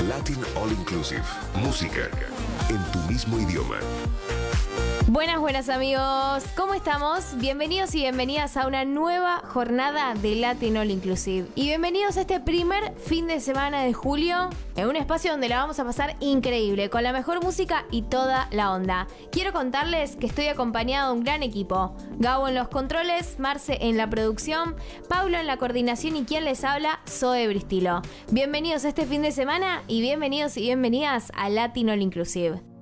Latin All Inclusive. Música en tu mismo idioma. Buenas amigos, ¿cómo estamos? Bienvenidos y bienvenidas a una nueva jornada de Latin All Inclusive. Y bienvenidos a este primer fin de semana de julio, en un espacio donde la vamos a pasar increíble, con la mejor música y toda la onda. Quiero contarles que estoy acompañado de un gran equipo. Gabo en los controles, Marce en la producción, Paulo en la coordinación y quien les habla, Zoe Bristilo. Bienvenidos a este fin de semana y bienvenidos y bienvenidas a Latin All Inclusive.